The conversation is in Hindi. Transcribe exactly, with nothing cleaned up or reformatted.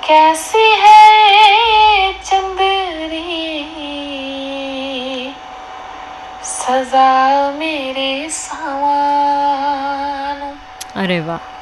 कैसी है चंदरी सजा मेरे सावन। अरे वाह।